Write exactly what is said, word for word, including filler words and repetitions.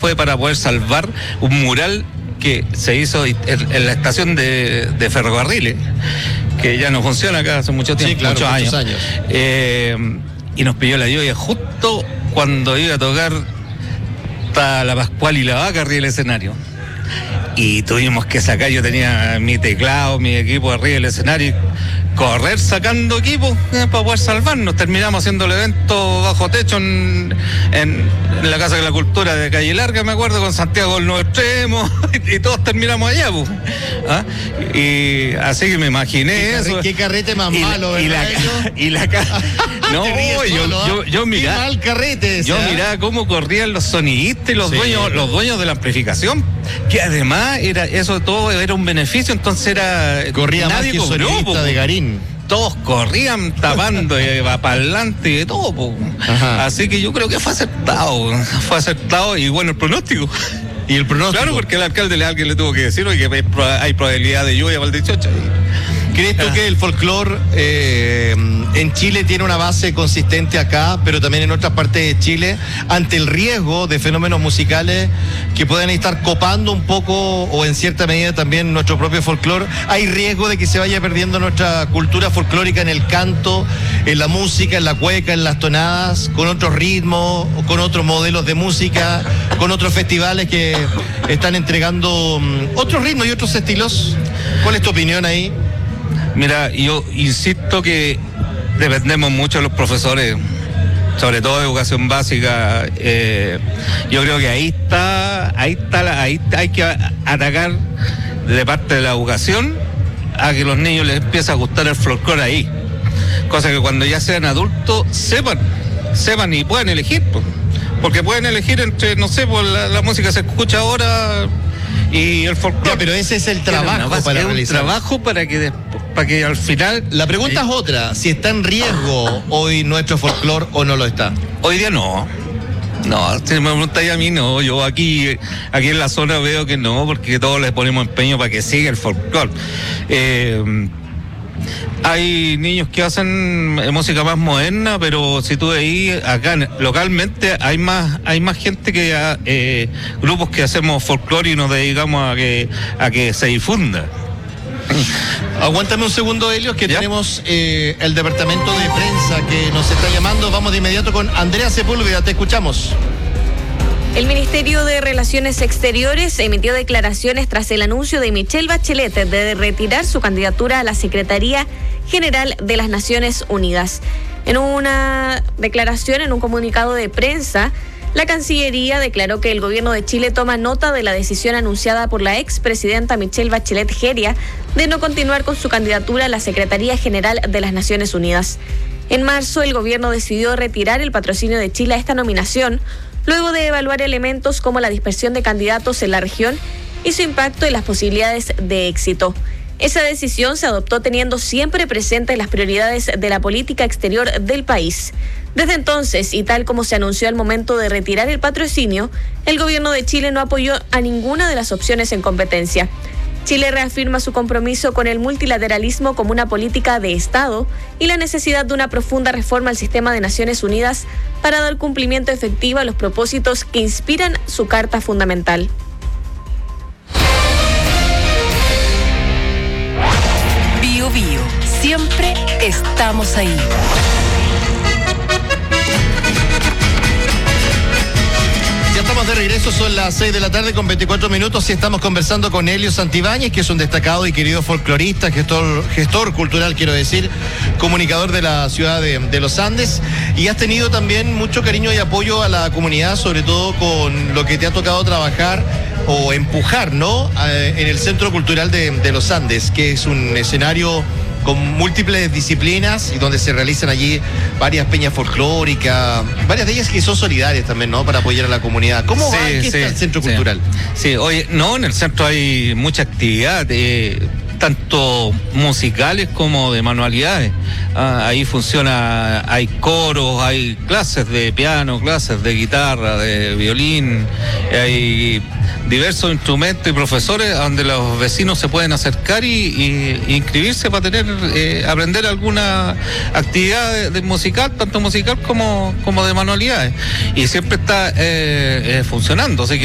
fue para poder salvar un mural que se hizo en, en la estación de, de ferrocarriles, que ya no funciona acá hace mucho tiempo, sí, claro, muchos, muchos años. años. Eh, y nos pilló la lluvia justo cuando iba a tocar la Pascual y la Vaca arriba del escenario. Y tuvimos que sacar, yo tenía mi teclado, mi equipo arriba del escenario, correr sacando equipos eh, para poder salvarnos. Terminamos haciendo el evento bajo techo en, en, en la Casa de la Cultura de Calle Larga, me acuerdo, con Santiago del Nuevo Extremo, y, y todos terminamos allá, pues. ¿Ah? Y así que me imaginé ¿Qué eso. Carre, qué carrete más y malo, la, y ¿verdad? la, y la ca- No, yo, solo, yo, yo miraba. mal carrete ese, Yo ¿eh? miraba cómo corrían los sonidistas y los Sí. dueños, los dueños de la amplificación, que además era eso todo era un beneficio, entonces era Corría nadie más que cobró, sonidista po. de Garín. Todos corrían tapando y va para adelante y de todo, po. Ajá. Así que yo creo que fue acertado, fue acertado y bueno el pronóstico. Y el pronóstico. Claro, porque el alcalde le alguien le tuvo que decir, oye, que hay probabilidad de lluvia para el dieciocho. ¿Crees tú Ah. que el folclore eh, en Chile tiene una base consistente acá, pero también en otras partes de Chile, ante el riesgo de fenómenos musicales que pueden estar copando un poco o en cierta medida también nuestro propio folclore? ¿Hay riesgo de que se vaya perdiendo nuestra cultura folclórica en el canto, en la música, en la cueca, en las tonadas, con otros ritmos, con otros modelos de música, con otros festivales que están entregando um, otros ritmos y otros estilos? ¿Cuál es tu opinión ahí? Mira, yo insisto que dependemos mucho de los profesores, sobre todo de educación básica. Eh, yo creo que ahí está, ahí está, la, ahí hay que atacar de parte de la educación a que los niños les empiece a gustar el folclore ahí, cosa que cuando ya sean adultos sepan, sepan y puedan elegir, pues. Porque pueden elegir entre, no sé, pues la, la música se escucha ahora y el folclore. Ya, pero ese es el trabajo base, para es un realizar. trabajo para que, para que al final. La pregunta eh, es otra, si está en riesgo hoy nuestro folclore o no lo está. Hoy día no. No, si me preguntáis a mí, no. Yo aquí, aquí en la zona veo que no, porque todos les ponemos empeño para que siga el folclore. Eh, hay niños que hacen música más moderna, pero si tú veis acá localmente hay más hay más gente que eh, grupos que hacemos folclore y nos dedicamos a que a que se difunda. Aguántame un segundo, Helios, que ¿Ya? tenemos eh, el departamento de prensa que nos está llamando. Vamos de inmediato con Andrea Sepúlveda, te escuchamos. El Ministerio de Relaciones Exteriores emitió declaraciones tras el anuncio de Michelle Bachelet de retirar su candidatura a la Secretaría General de las Naciones Unidas. En una declaración, en un comunicado de prensa, la Cancillería declaró que el gobierno de Chile toma nota de la decisión anunciada por la expresidenta Michelle Bachelet Jeria de no continuar con su candidatura a la Secretaría General de las Naciones Unidas. En marzo, el gobierno decidió retirar el patrocinio de Chile a esta nominación, luego de evaluar elementos como la dispersión de candidatos en la región y su impacto en las posibilidades de éxito. Esa decisión se adoptó teniendo siempre presentes las prioridades de la política exterior del país. Desde entonces, y tal como se anunció al momento de retirar el patrocinio, el gobierno de Chile no apoyó a ninguna de las opciones en competencia. Chile reafirma su compromiso con el multilateralismo como una política de Estado y la necesidad de una profunda reforma al sistema de Naciones Unidas para dar cumplimiento efectivo a los propósitos que inspiran su Carta Fundamental. Bio Bio, siempre estamos ahí. Ya estamos de regreso, son las seis de la tarde con veinticuatro minutos y estamos conversando con Helios Santibáñez, que es un destacado y querido folclorista, gestor, gestor cultural, quiero decir, comunicador de la ciudad de, de Los Andes, y has tenido también mucho cariño y apoyo a la comunidad, sobre todo con lo que te ha tocado trabajar o empujar, ¿no? Eh, en el Centro Cultural de, de Los Andes, que es un escenario con múltiples disciplinas y donde se realizan allí varias peñas folclóricas, varias de ellas que son solidarias también, ¿no? Para apoyar a la comunidad. ¿Cómo Sí, va? ¿Qué sí, está el Centro sí. Cultural? Sí, oye, no, en el centro hay mucha actividad, eh, tanto musicales como de manualidades. Ah, ahí funciona, hay coros, hay clases de piano, clases de guitarra, de violín, hay diversos instrumentos y profesores a donde los vecinos se pueden acercar y, y, y inscribirse para tener eh, aprender alguna actividad de, de musical, tanto musical como, como de manualidades. Y siempre está eh, eh, funcionando, así que